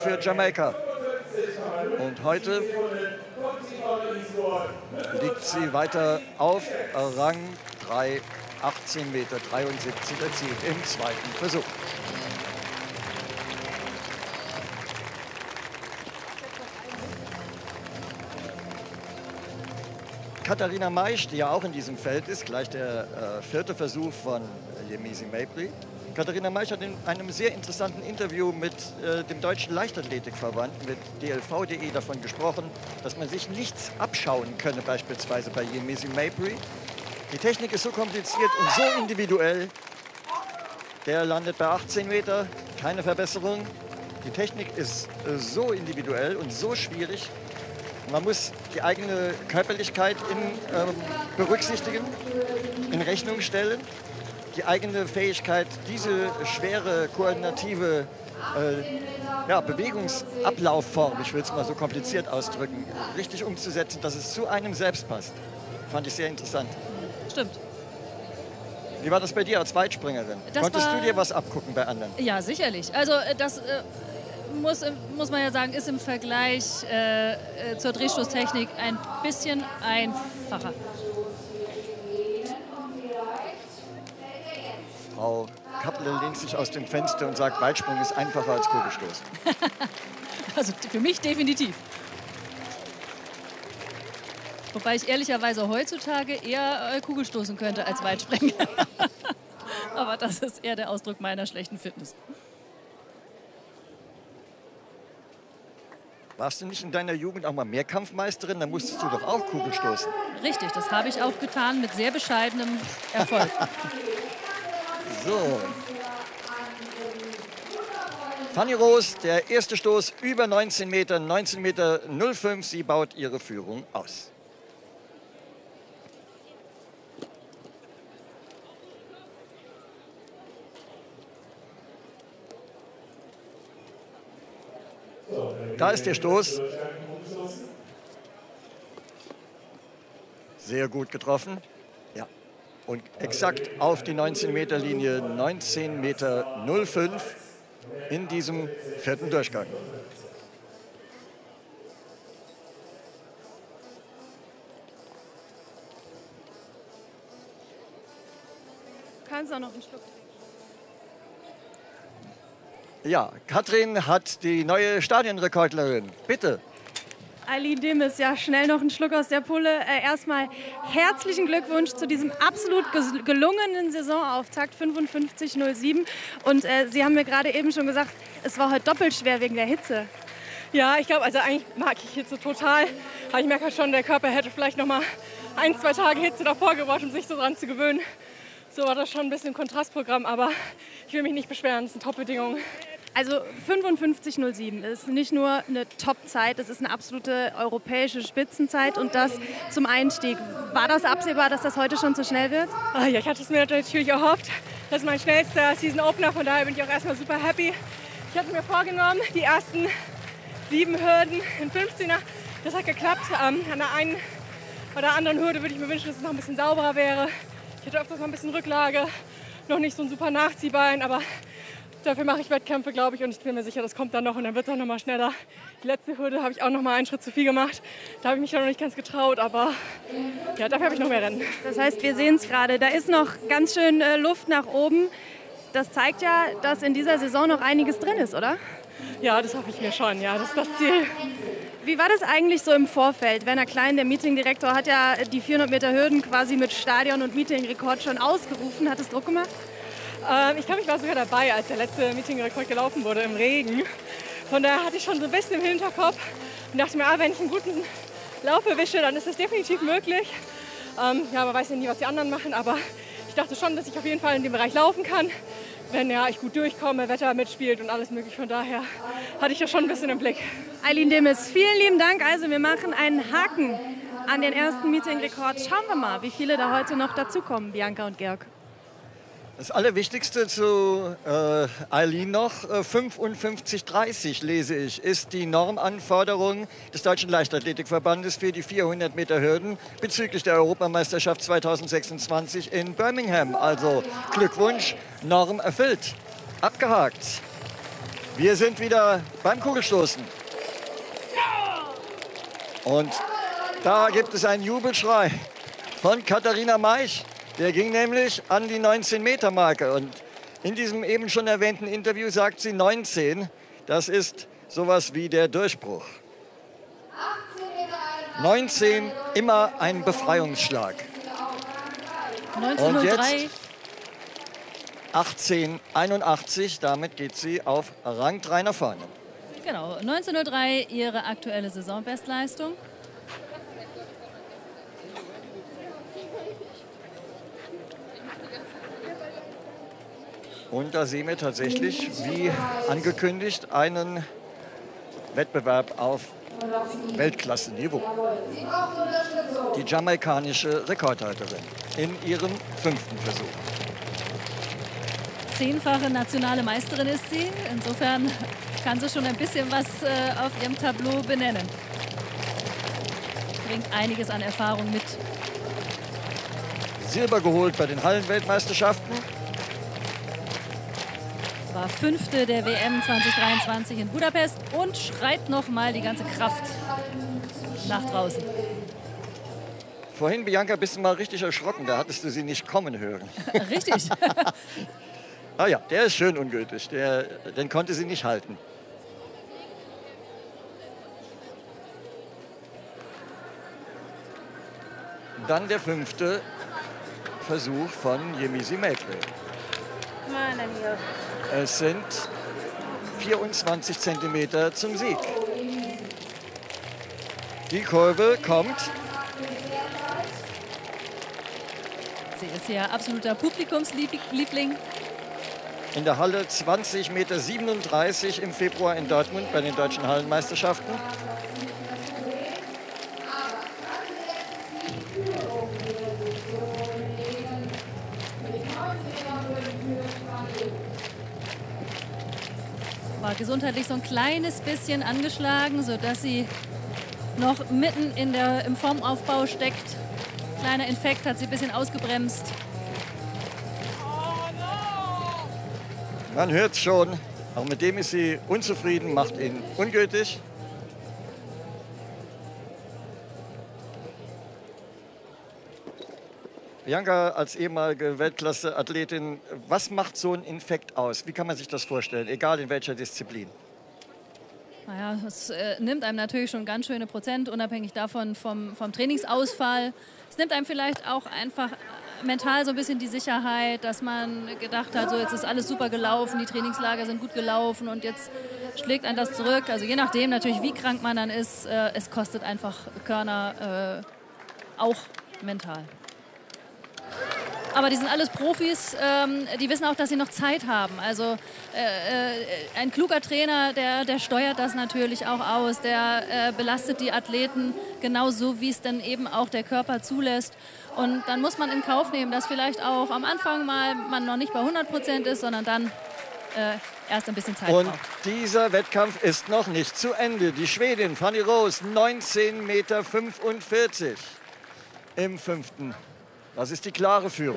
für Jamaika. Und heute liegt sie weiter auf Rang 3, 18,73 Meter erzielt im zweiten Versuch. Katharina Maisch, die ja auch in diesem Feld ist, gleich der vierte Versuch von Yemisi Mabry. Katharina Maisch hat in einem sehr interessanten Interview mit dem Deutschen Leichtathletikverband, mit dlv.de, davon gesprochen, dass man sich nichts abschauen könne, beispielsweise bei Yemisi Mabry. Die Technik ist so kompliziert und so individuell. Der landet bei 18 Meter, keine Verbesserung. Die Technik ist so individuell und so schwierig. Man muss die eigene Körperlichkeit berücksichtigen, in Rechnung stellen. Die eigene Fähigkeit, diese schwere, koordinative Bewegungsablaufform, ich will es mal so kompliziert ausdrücken, richtig umzusetzen, dass es zu einem selbst passt. Fand ich sehr interessant. Stimmt. Wie war das bei dir als Weitspringerin? Konntest du dir was abgucken bei anderen? Ja, sicherlich. Also das muss man ja sagen, ist im Vergleich zur Drehstoßtechnik ein bisschen einfacher. Frau Kappler lehnt sich aus dem Fenster und sagt, Weitsprung ist einfacher als Kugelstoß. Also für mich definitiv. Wobei ich ehrlicherweise heutzutage eher Kugelstoßen könnte als Weitspringen. Aber das ist eher der Ausdruck meiner schlechten Fitness. Warst du nicht in deiner Jugend auch mal Mehrkampfmeisterin? Dann musstest du doch auch Kugelstoßen. Richtig, das habe ich auch getan mit sehr bescheidenem Erfolg. So. Fanny Roos, der erste Stoß über 19 Meter, 19,05 Meter. Sie baut ihre Führung aus. Da ist der Stoß. Sehr gut getroffen. Ja. Und exakt auf die 19-Meter-Linie, 19,05 Meter in diesem vierten Durchgang. Du kannst auch noch einen Schluck. Ja, Katrin hat die neue Stadionrekordlerin. Bitte. Eileen Demis, ja, schnell noch einen Schluck aus der Pulle. Erstmal herzlichen Glückwunsch zu diesem absolut gelungenen Saisonauftakt 55:07. Und Sie haben mir gerade eben schon gesagt, es war heute doppelt schwer wegen der Hitze. Ja, ich glaube, also eigentlich mag ich Hitze total. Aber ich merke halt schon, der Körper hätte vielleicht noch mal 1, 2 Tage Hitze davor gebraucht, um sich so dran zu gewöhnen. So war das schon ein bisschen ein Kontrastprogramm, aber ich will mich nicht beschweren, es sind Top-Bedingungen. Also 55:07 ist nicht nur eine Top-Zeit, es ist eine absolute europäische Spitzenzeit und das zum Einstieg. War das absehbar, dass das heute schon so schnell wird? Ja, ich hatte es mir natürlich erhofft. Das ist mein schnellster Season-Opener, von daher bin ich auch erstmal super happy. Ich hatte mir vorgenommen, die ersten 7 Hürden in 15er, das hat geklappt. An der einen oder anderen Hürde würde ich mir wünschen, dass es noch ein bisschen sauberer wäre. Ich hatte öfters mal ein bisschen Rücklage, noch nicht so ein super Nachziehbein, aber dafür mache ich Wettkämpfe, glaube ich, und ich bin mir sicher, das kommt dann noch und dann wird es auch noch mal schneller. Die letzte Hürde habe ich auch noch mal einen Schritt zu viel gemacht. Da habe ich mich noch nicht ganz getraut, aber ja, dafür habe ich noch mehr Rennen. Das heißt, wir sehen es gerade, da ist noch ganz schön Luft nach oben. Das zeigt ja, dass in dieser Saison noch einiges drin ist, oder? Ja, das hoffe ich mir schon, ja, das ist das Ziel. Wie war das eigentlich so im Vorfeld? Werner Klein, der Meetingdirektor, hat ja die 400 Meter Hürden quasi mit Stadion- und Meetingrekord schon ausgerufen. Hat es Druck gemacht? Ich glaube, ich war sogar dabei, als der letzte Meetingrekord gelaufen wurde im Regen. Von daher hatte ich schon so ein bisschen im Hinterkopf und dachte mir, wenn ich einen guten Lauf erwische, dann ist das definitiv möglich. Ja, man weiß ja nie, was die anderen machen, aber ich dachte schon, dass ich auf jeden Fall in dem Bereich laufen kann, wenn ja, ich gut durchkomme, Wetter mitspielt und alles mögliche. Von daher hatte ich das schon ein bisschen im Blick. Eileen Demis, vielen lieben Dank. Also wir machen einen Haken an den ersten Meetingrekord. Schauen wir mal, wie viele da heute noch dazukommen, Bianca und Georg. Das Allerwichtigste zu Eileen noch, 55:30 lese ich, ist die Normanforderung des Deutschen Leichtathletikverbandes für die 400 Meter Hürden bezüglich der Europameisterschaft 2026 in Birmingham. Also Glückwunsch, Norm erfüllt, abgehakt. Wir sind wieder beim Kugelstoßen. Und da gibt es einen Jubelschrei von Katharina Maisch. Der ging nämlich an die 19-Meter-Marke. Und in diesem eben schon erwähnten Interview sagt sie 19. Das ist sowas wie der Durchbruch. 19, immer ein Befreiungsschlag. 19:03. Und jetzt 18:81, damit geht sie auf Rang 3 nach vorne. Genau, 19:03 ihre aktuelle Saisonbestleistung. Und da sehen wir tatsächlich, wie angekündigt, einen Wettbewerb auf Weltklasse-Niveau. Die jamaikanische Rekordhalterin in ihrem 5. Versuch. 10-fache nationale Meisterin ist sie. Insofern kann sie schon ein bisschen was auf ihrem Tableau benennen. Bringt einiges an Erfahrung mit. Silber geholt bei den Hallenweltmeisterschaften. War 5. der WM 2023 in Budapest und schreit noch mal die ganze Kraft nach draußen. Vorhin, Bianca, bist du mal richtig erschrocken. Da hattest du sie nicht kommen hören. Richtig. Ah ja, der ist schön ungültig. Den konnte sie nicht halten. Dann der 5. Versuch von Yemisi Mabrey. Es sind 24 Zentimeter zum Sieg. Die Kurve kommt. Sie ist ja absoluter Publikumsliebling. In der Halle 20,37 Meter im Februar in Dortmund bei den deutschen Hallenmeisterschaften. War gesundheitlich so ein kleines bisschen angeschlagen, sodass sie noch mitten im Formaufbau steckt. Kleiner Infekt hat sie ein bisschen ausgebremst. Man hört es schon, auch mit dem ist sie unzufrieden, macht ihn ungültig. Bianca, als ehemalige Weltklasse-Athletin, was macht so ein Infekt aus? Wie kann man sich das vorstellen, egal in welcher Disziplin? Naja, es nimmt einem natürlich schon ganz schöne Prozent, unabhängig davon vom Trainingsausfall. Es nimmt einem vielleicht auch einfach mental so ein bisschen die Sicherheit, dass man gedacht hat, so jetzt ist alles super gelaufen, die Trainingslager sind gut gelaufen und jetzt schlägt einen das zurück. Also je nachdem natürlich, wie krank man dann ist, es kostet einfach Körner auch mental. Aber die sind alles Profis, die wissen auch, dass sie noch Zeit haben. Also ein kluger Trainer, der steuert das natürlich auch aus, der belastet die Athleten genauso, wie es dann eben auch der Körper zulässt. Und dann muss man in Kauf nehmen, dass vielleicht auch am Anfang mal man noch nicht bei 100% ist, sondern dann erst ein bisschen Zeit braucht. Und dieser Wettkampf ist noch nicht zu Ende. Die Schwedin Fanny Roos, 19,45 Meter im 5. Das ist die klare Führung.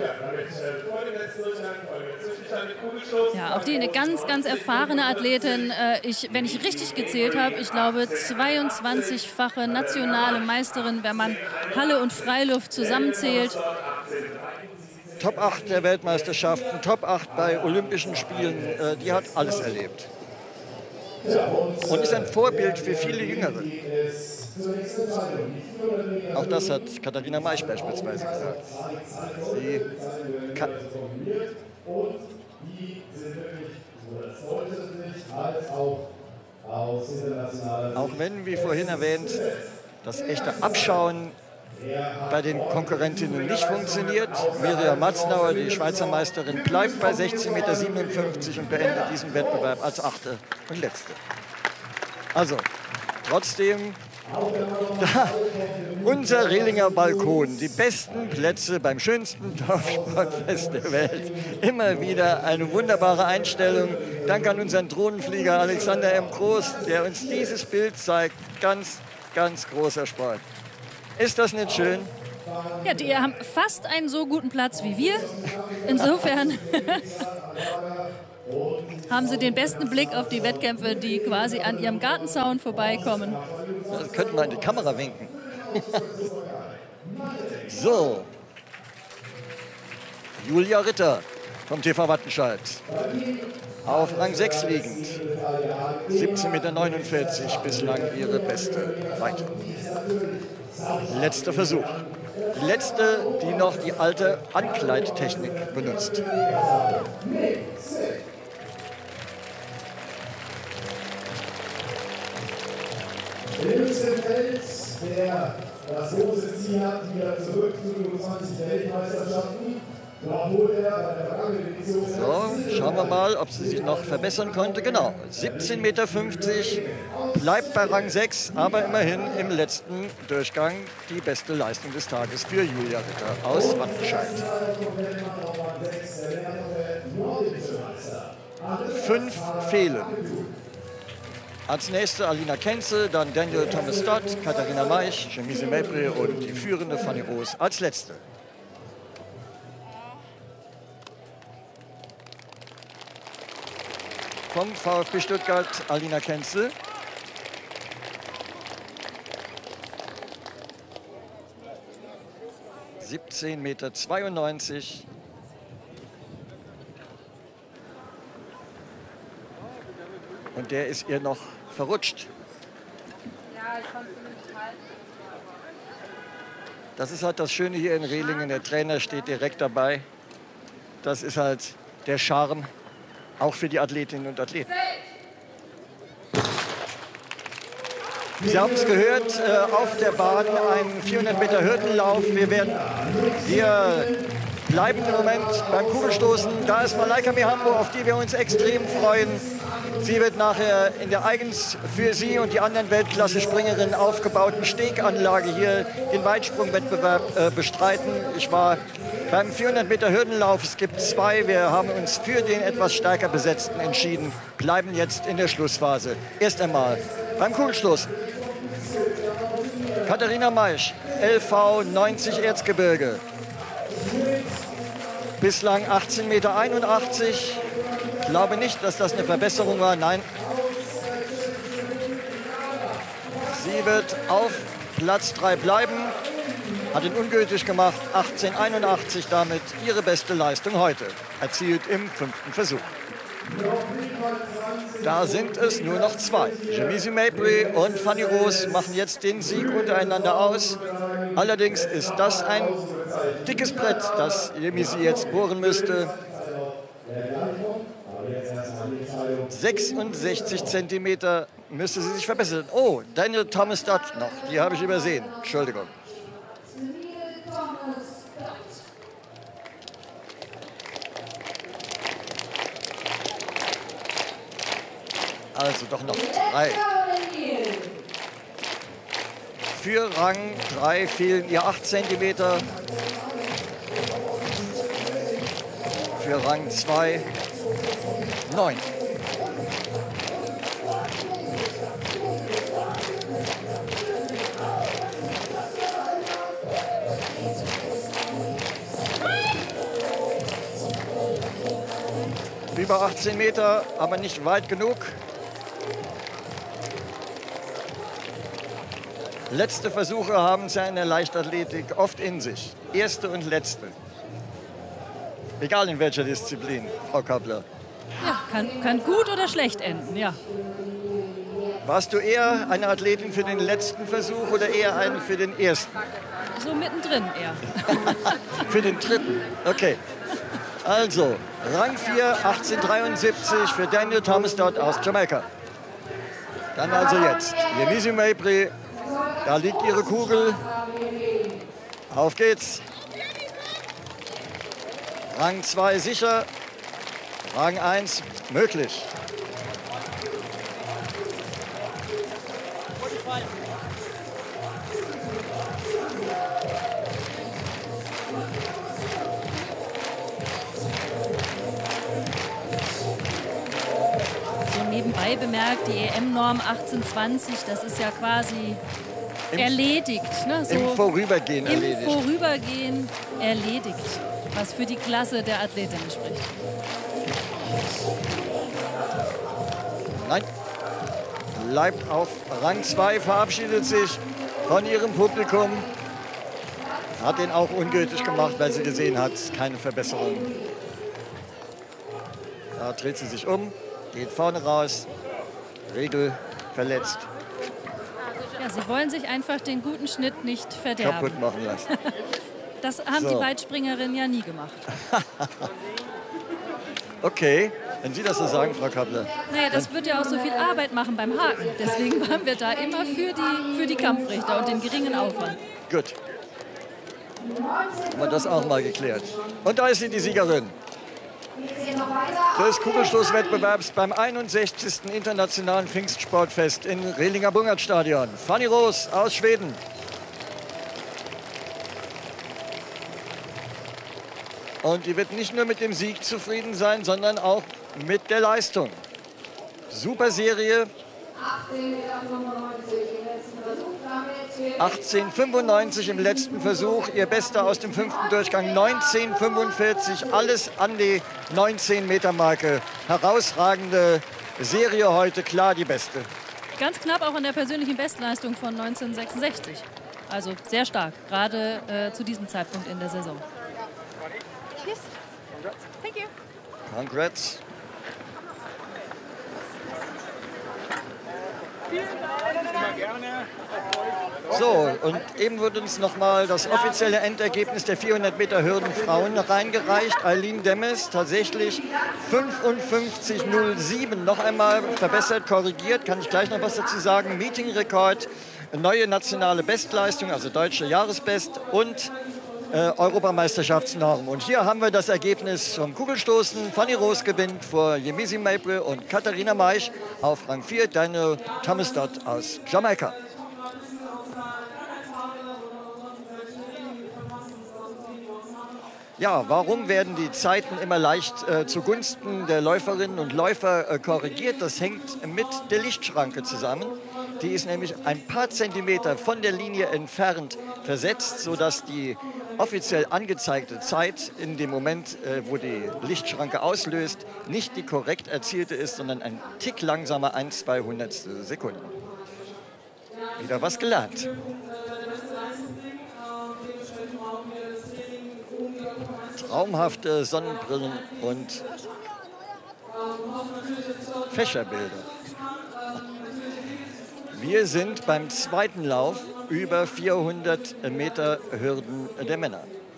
Ja, auch die eine ganz, ganz erfahrene Athletin. Wenn ich richtig gezählt habe, ich glaube 22-fache nationale Meisterin, wenn man Halle und Freiluft zusammenzählt. Top 8 der Weltmeisterschaften, Top 8 bei Olympischen Spielen, die hat alles erlebt. Und ist ein Vorbild für viele Jüngere. Auch das hat Katharina Maisch beispielsweise gesagt. Sie kann auch wenn, wie vorhin erwähnt, das echte Abschauen bei den Konkurrentinnen nicht funktioniert. Mirja Matznauer, die Schweizer Meisterin, bleibt bei 16,57 Meter und beendet diesen Wettbewerb als 8. und letzte. Also, trotzdem da, unser Rehlinger Balkon, die besten Plätze beim schönsten Dorfsportfest der Welt. Immer wieder eine wunderbare Einstellung. Dank an unseren Drohnenflieger Alexander M. Groß, der uns dieses Bild zeigt. Ganz, ganz großer Sport. Ist das nicht schön? Ja, die haben fast einen so guten Platz wie wir. Insofern haben Sie den besten Blick auf die Wettkämpfe, die quasi an Ihrem Gartenzaun vorbeikommen. Das könnten wir in die Kamera winken. So. Julia Ritter vom TV Wattenscheid. Auf Rang 6 liegend. 17,49 Meter bislang ihre beste Weite. Letzter Versuch. Die letzte, die noch die alte Ankleidtechnik benutzt. Der jüngste Feld, der das große Ziel hat, wieder zurück zu 25 Weltmeisterschaften. So, schauen wir mal, ob sie sich noch verbessern konnte. Genau, 17,50 Meter, bleibt bei Rang 6, aber immerhin im letzten Durchgang die beste Leistung des Tages für Julia Ritter aus Wattenscheid. 5 fehlen. Als nächste Alina Kenzel, dann Daniel Thomas Stott, Katharina Maisch, Jemise Mabry und die führende Fanny Roos als letzte. Vom VfB Stuttgart Alina Kenzel. (17,92 Meter). Und der ist ihr noch verrutscht. Das ist halt das Schöne hier in Rehlingen. Der Trainer steht direkt dabei. Das ist halt der Charme, auch für die Athletinnen und Athleten. Sie haben es gehört, auf der Bahn ein 400 Meter Hürdenlauf. Wir bleiben im Moment beim Kugelstoßen. Da ist Malaika Mihambo, auf die wir uns extrem freuen. Sie wird nachher in der eigens für sie und die anderen Weltklasse-Springerinnen aufgebauten Steganlage hier den Weitsprungwettbewerb bestreiten. Ich war beim 400 Meter Hürdenlauf. Es gibt 2. Wir haben uns für den etwas stärker besetzten entschieden. Bleiben jetzt in der Schlussphase. Erst einmal beim Kugelstoßen. Katharina Maisch, LV 90 Erzgebirge. Bislang 18,81 Meter. Ich glaube nicht, dass das eine Verbesserung war. Nein. Sie wird auf Platz 3 bleiben. Hat ihn ungültig gemacht. 18,81 damit ihre beste Leistung heute. Erzielt im 5. Versuch. Da sind es nur noch 2. Jemise Mabry und Fanny Roos machen jetzt den Sieg untereinander aus. Allerdings ist das ein dickes Brett, das Jemise jetzt bohren müsste. 66 Zentimeter müsste sie sich verbessern. Oh, Daniel Thomas Stott noch. Die habe ich übersehen. Entschuldigung. Also doch noch 3. Für Rang 3 fehlen ihr 8 Zentimeter. Für Rang 2 9. Über 18 Meter, aber nicht weit genug. Letzte Versuche haben sie in der Leichtathletik oft in sich. Erste und letzte. Egal in welcher Disziplin, Frau Kappler. Ja, kann gut oder schlecht enden, ja. Warst du eher eine Athletin für den letzten Versuch oder eher eine für den ersten? So mittendrin eher. Für den dritten, okay. Also, Rang 4, 18,73 für Daniel Thomas Stott aus Jamaika. Dann also jetzt Jemise Mabry. Da liegt ihre Kugel. Auf geht's. Rang 2 sicher. Rang 1 möglich. So nebenbei bemerkt, die EM-Norm 1820, das ist ja quasi erledigt. Ne? So Im Vorübergehen erledigt. Im Vorübergehen erledigt, was für die Klasse der Athletinnen spricht. bleibt auf Rang 2, verabschiedet sich von ihrem Publikum. Hat den auch ungültig gemacht, weil sie gesehen hat, keine Verbesserung. Da dreht sie sich um, geht vorne raus, Regel verletzt. Ja, sie wollen sich einfach den guten Schnitt nicht verderben. Kaputt machen lassen. Das haben die Weitspringerinnen ja nie gemacht. Okay, wenn Sie das so sagen, Frau Kappler. Naja, das wird ja auch so viel Arbeit machen beim Haken. Deswegen waren wir da immer für die Kampfrichter und den geringen Aufwand. Gut. Haben wir das auch mal geklärt. Und da ist sie, die Siegerin des Kugelstoßwettbewerbs beim 61. Internationalen Pfingstsportfest in Rehlinger Bungertstadion. Fanny Roos aus Schweden. Und die wird nicht nur mit dem Sieg zufrieden sein, sondern auch mit der Leistung. Super Serie. 18,95 im letzten Versuch. Ihr Bester aus dem 5. Durchgang 19,45. Alles an die 19-Meter-Marke. Herausragende Serie heute, klar die beste. Ganz knapp auch an der persönlichen Bestleistung von 1966. Also sehr stark, gerade zu diesem Zeitpunkt in der Saison. Yes. Thank you. Congrats. So, und eben wird uns noch mal das offizielle Endergebnis der 400 Meter Hürden Frauen reingereicht. Eileen Demmes tatsächlich 55,07. Noch einmal verbessert, korrigiert, kann ich gleich noch was dazu sagen. Meetingrekord, neue nationale Bestleistung, also deutsche Jahresbest und Europameisterschaftsnorm. Und hier haben wir das Ergebnis vom Kugelstoßen. Fanny Roos gewinnt vor Yemisi Maple und Katharina Maisch auf Rang 4. Daniel Thomas Dodd aus Jamaika. Ja, warum werden die Zeiten immer leicht zugunsten der Läuferinnen und Läufer korrigiert? Das hängt mit der Lichtschranke zusammen. Die ist nämlich ein paar Zentimeter von der Linie entfernt versetzt, sodass die offiziell angezeigte Zeit in dem Moment, wo die Lichtschranke auslöst, nicht die korrekt erzielte ist, sondern ein Tick langsamer, 1/200 Sekunden. Wieder was gelernt. Traumhafte Sonnenbrillen und Fächerbilder. Wir sind beim zweiten Lauf über 400 Meter Hürden der Männer.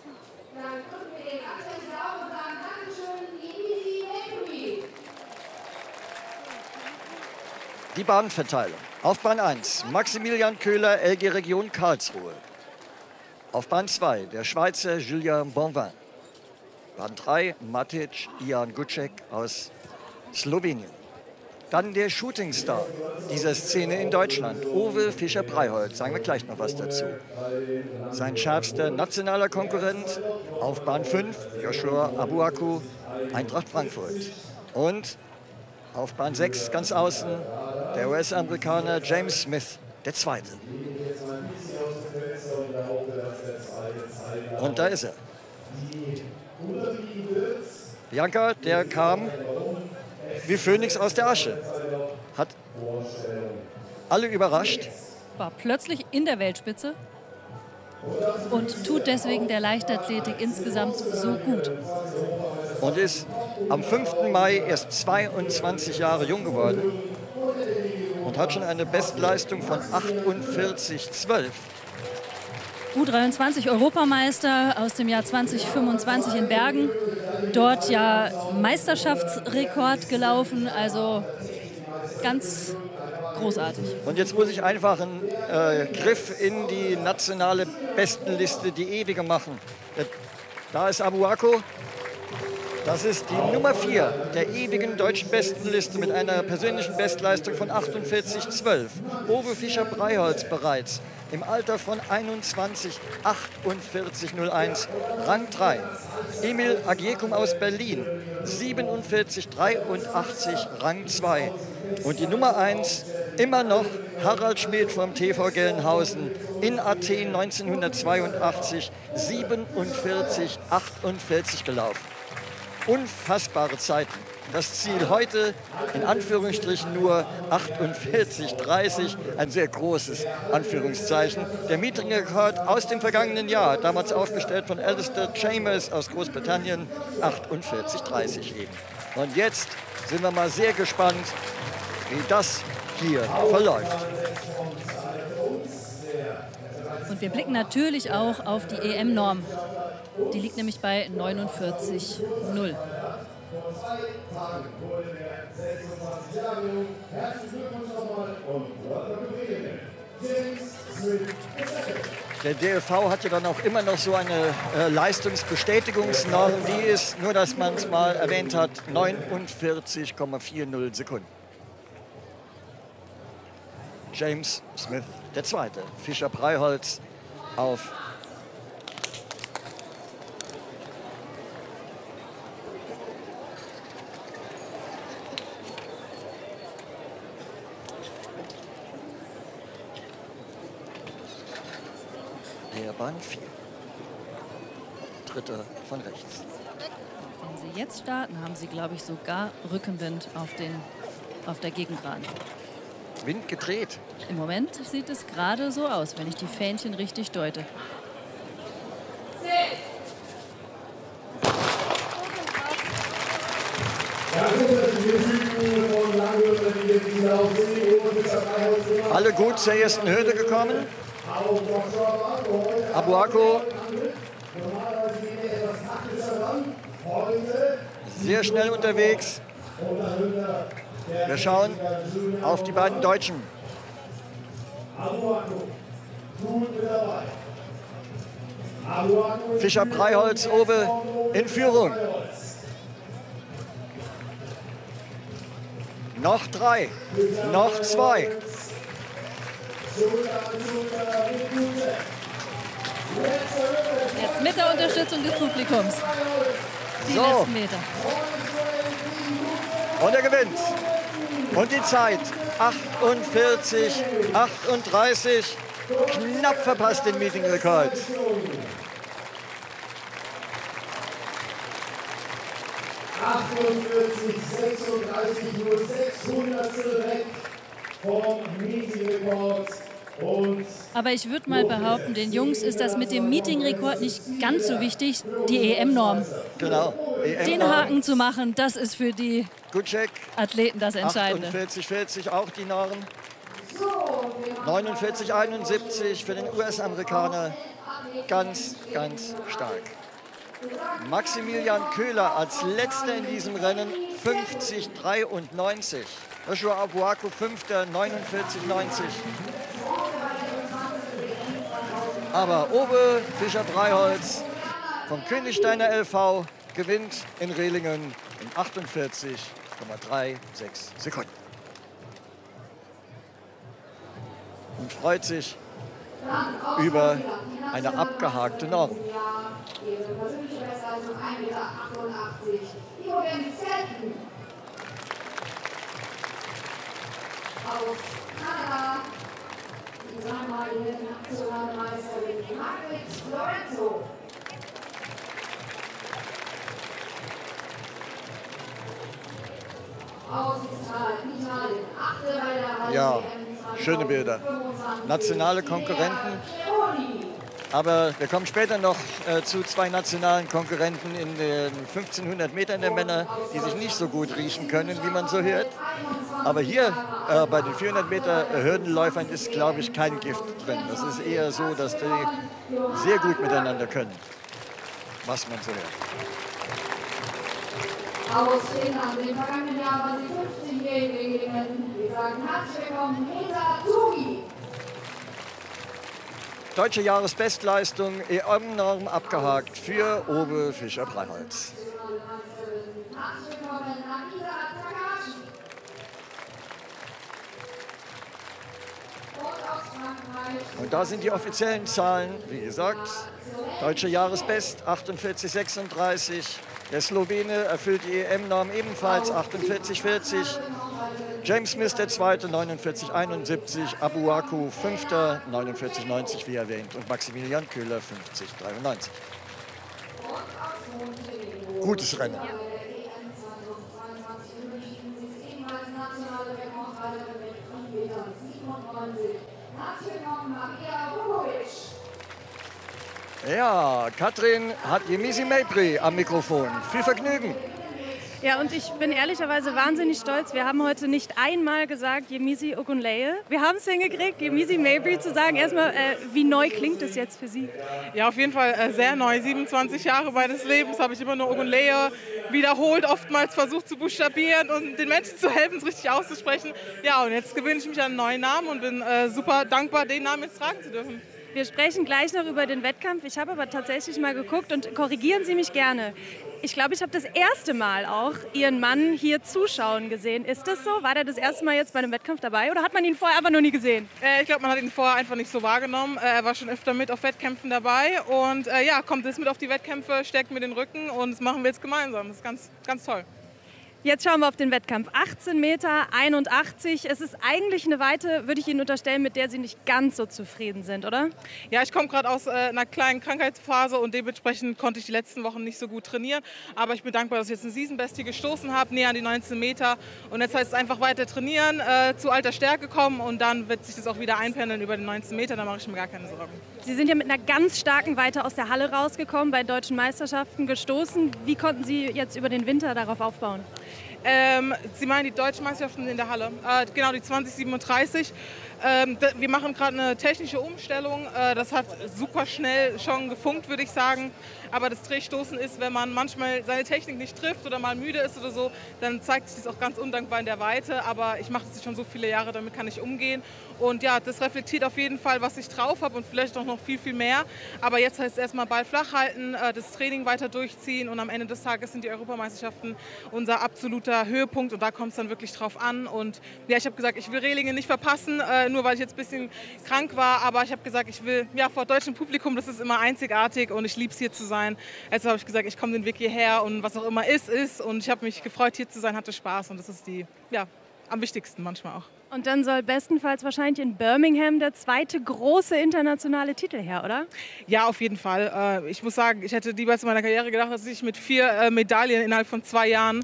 Die Bahnverteilung. Auf Bahn 1 Maximilian Köhler, LG Region Karlsruhe. Auf Bahn 2 der Schweizer Julien Bonvin. Bahn 3 Matic Ian Gucek aus Slowenien. Dann der Shootingstar dieser Szene in Deutschland, Uwe Fischer-Breiholz, sagen wir gleich noch was dazu. Sein schärfster nationaler Konkurrent auf Bahn 5, Joshua Abuaku, Eintracht Frankfurt. Und auf Bahn 6 ganz außen der US-Amerikaner James Smith, der Zweite. Und da ist er. Bianca, der kam wie Phönix aus der Asche. Hat alle überrascht. War plötzlich in der Weltspitze und tut deswegen der Leichtathletik insgesamt so gut. Und ist am 5. Mai erst 22 Jahre jung geworden und hat schon eine Bestleistung von 48,12. U23-Europameister aus dem Jahr 2025 in Bergen. Dort ja Meisterschaftsrekord gelaufen, also ganz großartig. Und jetzt muss ich einfach einen Griff in die nationale Bestenliste, die ewige, machen. Da ist Abuaku. Das ist die Nummer 4 der ewigen deutschen Bestenliste mit einer persönlichen Bestleistung von 48,12. Uwe Fischer-Breiholz bereits im Alter von 21, 48,01, Rang 3. Emil Agiekum aus Berlin, 47,83, Rang 2. Und die Nummer 1 immer noch Harald Schmidt vom TV Gelnhausen in Athen 1982, 47,48 gelaufen. Unfassbare Zeiten. Das Ziel heute in Anführungsstrichen nur 48,30, ein sehr großes Anführungszeichen. Der Meeting-Rekord aus dem vergangenen Jahr, damals aufgestellt von Alistair Chambers aus Großbritannien, 48,30 eben. Und jetzt sind wir mal sehr gespannt, wie das hier verläuft. Und wir blicken natürlich auch auf die EM-Norm. Die liegt nämlich bei 49,0. Der DLV hat ja dann auch immer noch so eine Leistungsbestätigungsnorm, die ist, nur dass man es mal erwähnt hat, 49,40 Sekunden. James Smith der Zweite, Fischer Breiholz auf der Bahn 4. Dritter von rechts. Wenn Sie jetzt starten, haben Sie, glaube ich, sogar Rückenwind auf der Gegengraden. Wind gedreht. Im Moment sieht es gerade so aus, wenn ich die Fähnchen richtig deute. Alle gut zur ersten Hürde gekommen. Abuako sehr schnell unterwegs. Wir schauen auf die beiden Deutschen. Fischer Breiholz Obe in Führung. Noch 3, noch 2. Jetzt mit der Unterstützung des Publikums. Die So. letzten Meter. Und er gewinnt. Und die Zeit 48,38. Knapp verpasst den Meeting-Rekord. Nur 600 weg vom Meeting-Rekord. Aber ich würde mal behaupten, den Jungs ist das mit dem Meeting-Rekord nicht ganz so wichtig, die EM-Norm. Genau. Den Haken zu machen, das ist für die Gucek, Athleten das Entscheidende. 48,40 auch die Norm. 49,71 für den US-Amerikaner. Ganz, ganz stark. Maximilian Köhler als letzter in diesem Rennen 50,93. Joshua Abuako fünfter 49,90. Aber Obe Fischer Breiholz vom Königsteiner LV gewinnt in Rehlingen in 48,36 Sekunden. Und freut sich über eine abgehakte Norm. Ihre persönliche Bestleistung 1,88 Meter. Imogen Selten aus Kanada. Die dreimalige Nationalmeisterin Margaret Lorenzo. Aus Italien. Achte bei der Ja, schöne Bilder. Nationale Konkurrenten. Aber wir kommen später noch zu zwei nationalen Konkurrenten in den 1500 Metern der Männer, die sich nicht so gut riechen können, wie man so hört. Aber hier bei den 400 Meter Hürdenläufern ist, glaube ich, kein Gift drin. Das ist eher so, dass die sehr gut miteinander können, was man so hört. Aus Finnland, im vergangenen Jahr waren sie 15-Jährige. Wir sagen herzlich willkommen, Peter Tugi. Deutsche Jahresbestleistung, EM-Norm abgehakt für Obe Fischer Breiholz. Und da sind die offiziellen Zahlen, wie gesagt, deutsche Jahresbest 48,36. Der Slowene erfüllt die EM-Norm ebenfalls 48,40. James Smith der Zweite 49,71. Abuako Fünfter 49,90 wie erwähnt. Und Maximilian Köhler 50,93. Gutes Rennen. Herzlich willkommen, Maria Vukovic. Ja, Katrin hat Yemisi Mabry am Mikrofon. Viel Vergnügen. Ja, und ich bin ehrlicherweise wahnsinnig stolz. Wir haben heute nicht einmal gesagt Yemisi Ogunleye. Wir haben es hingekriegt, Yemisi Mabry zu sagen. Erstmal, wie neu klingt es jetzt für Sie? Ja, auf jeden Fall sehr neu. 27 Jahre meines Lebens habe ich immer nur Ogunleye wiederholt, oftmals versucht zu buchstabieren und den Menschen zu helfen, es richtig auszusprechen. Ja, und jetzt gewöhne ich mich an einen neuen Namen und bin super dankbar, den Namen jetzt tragen zu dürfen. Wir sprechen gleich noch über den Wettkampf. Ich habe aber tatsächlich mal geguckt und korrigieren Sie mich gerne. Ich glaube, ich habe das erste Mal auch Ihren Mann hier zuschauen gesehen. Ist das so? War der das erste Mal jetzt bei einem Wettkampf dabei oder hat man ihn vorher einfach noch nie gesehen? Ich glaube, man hat ihn vorher einfach nicht so wahrgenommen. Er war schon öfter mit auf Wettkämpfen dabei und ja, kommt jetzt mit auf die Wettkämpfe, stärkt mir den Rücken und das machen wir jetzt gemeinsam. Das ist ganz, ganz toll. Jetzt schauen wir auf den Wettkampf. 18,81 Meter. Es ist eigentlich eine Weite, würde ich Ihnen unterstellen, mit der Sie nicht ganz so zufrieden sind, oder? Ja, ich komme gerade aus einer kleinen Krankheitsphase und dementsprechend konnte ich die letzten Wochen nicht so gut trainieren. Aber ich bin dankbar, dass ich jetzt eine Season-Best hier gestoßen habe, näher an die 19 Meter. Und jetzt heißt es einfach weiter trainieren, zu alter Stärke kommen und dann wird sich das auch wieder einpendeln über die 19 Meter. Da mache ich mir gar keine Sorgen. Sie sind ja mit einer ganz starken Weite aus der Halle rausgekommen, bei deutschen Meisterschaften gestoßen. Wie konnten Sie jetzt über den Winter darauf aufbauen? Sie meinen die deutschen Meisterschaften in der Halle? Genau, die 2037. Wir machen gerade eine technische Umstellung. Das hat super schnell schon gefunkt, würde ich sagen. Aber das Drehstoßen ist, wenn man manchmal seine Technik nicht trifft oder mal müde ist oder so, dann zeigt sich das auch ganz undankbar in der Weite. Aber ich mache das schon so viele Jahre, damit kann ich umgehen. Und ja, das reflektiert auf jeden Fall, was ich drauf habe und vielleicht auch noch viel, viel mehr. Aber jetzt heißt es erstmal Ball flach halten, das Training weiter durchziehen und am Ende des Tages sind die Europameisterschaften unser absoluter Höhepunkt und da kommt es dann wirklich drauf an. Und ja, ich habe gesagt, ich will Rehlingen nicht verpassen, nur weil ich jetzt ein bisschen krank war. Aber ich habe gesagt, ich will ja vor deutschem Publikum, das ist immer einzigartig und ich liebe es hier zu sein. Also habe ich gesagt, ich komme den Weg hierher und was auch immer ist. Und ich habe mich gefreut, hier zu sein, hatte Spaß und das ist am wichtigsten manchmal auch. Und dann soll bestenfalls wahrscheinlich in Birmingham der zweite große internationale Titel her, oder? Ja, auf jeden Fall. Ich muss sagen, ich hätte niemals in meiner Karriere gedacht, dass ich mit 4 Medaillen innerhalb von 2 Jahren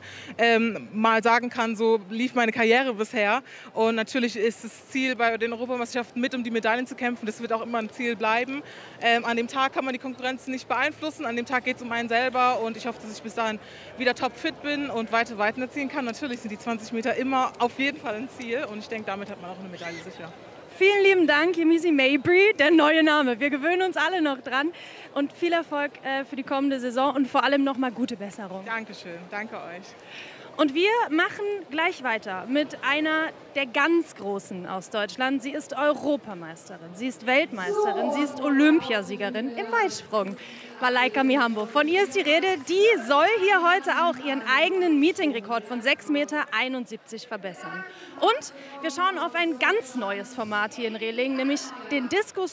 mal sagen kann, so lief meine Karriere bisher. Und natürlich ist das Ziel bei den Europameisterschaften mit um die Medaillen zu kämpfen. Das wird auch immer ein Ziel bleiben. An dem Tag kann man die Konkurrenz nicht beeinflussen. An dem Tag geht es um einen selber. Und ich hoffe, dass ich bis dahin wieder topfit bin und weite Weiten erzielen kann. Natürlich sind die 20 Meter immer auf jeden Fall ein Ziel. Und ich denke, damit hat man auch eine Medaille sicher. Vielen lieben Dank, Yemisi Mabry, der neue Name. Wir gewöhnen uns alle noch dran. Und viel Erfolg für die kommende Saison und vor allem nochmal gute Besserung. Dankeschön, danke euch. Und wir machen gleich weiter mit einer der ganz Großen aus Deutschland. Sie ist Europameisterin, sie ist Weltmeisterin, sie ist Olympiasiegerin im Weitsprung. Malaika Mihambo. Von ihr ist die Rede. Die soll hier heute auch ihren eigenen Meetingrekord von 6,71 Meter verbessern. Und wir schauen auf ein ganz neues Format hier in Rehlingen, nämlich den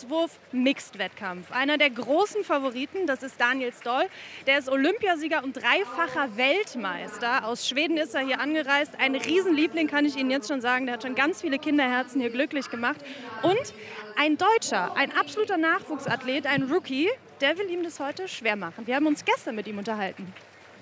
Diskuswurf-Mixed-Wettkampf. Einer der großen Favoriten, das ist Daniel Stoll. Der ist Olympiasieger und dreifacher Weltmeister. Aus Schweden ist er hier angereist. Ein Riesenliebling, kann ich Ihnen jetzt schon sagen. Der hat schon ganz viele Kinderherzen hier glücklich gemacht. Und ein Deutscher, ein absoluter Nachwuchsathlet, ein Rookie, der will ihm das heute schwer machen. Wir haben uns gestern mit ihm unterhalten.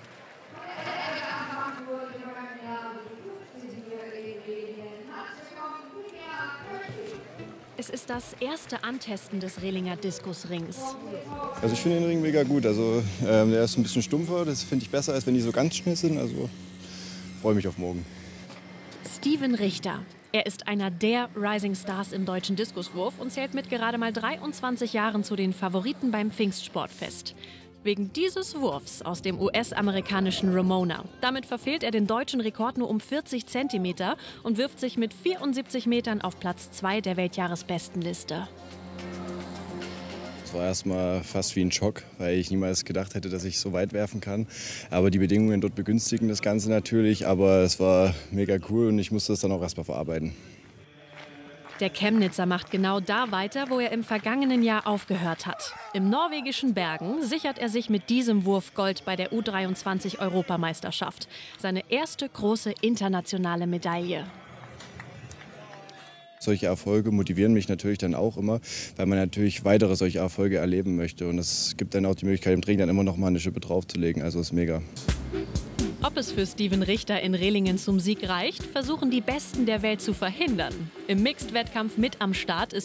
Es ist das erste Antesten des Rehlinger Diskusrings. Also ich finde den Ring mega gut. Also der ist ein bisschen stumpfer, das finde ich besser, als wenn die so ganz schnell sind. Also freue mich auf morgen. Steven Richter. Er ist einer der Rising Stars im deutschen Diskuswurf und zählt mit gerade mal 23 Jahren zu den Favoriten beim Pfingstsportfest. Wegen dieses Wurfs aus dem US-amerikanischen Ramona. Damit verfehlt er den deutschen Rekord nur um 40 Zentimeter und wirft sich mit 74 Metern auf Platz 2 der Weltjahresbestenliste. Es war erstmal fast wie ein Schock, weil ich niemals gedacht hätte, dass ich so weit werfen kann. Aber die Bedingungen dort begünstigen das Ganze natürlich. Aber es war mega cool und ich musste es dann auch erstmal verarbeiten. Der Chemnitzer macht genau da weiter, wo er im vergangenen Jahr aufgehört hat. Im norwegischen Bergen sichert er sich mit diesem Wurf Gold bei der U23-Europameisterschaft. Seine erste große internationale Medaille. Solche Erfolge motivieren mich natürlich dann auch immer, weil man natürlich weitere solche Erfolge erleben möchte. Und es gibt dann auch die Möglichkeit, im Training dann immer noch mal eine Schippe draufzulegen. Also ist mega. Ob es für Steven Richter in Rehlingen zum Sieg reicht, versuchen die Besten der Welt zu verhindern. Im Mixed-Wettkampf mit am Start ist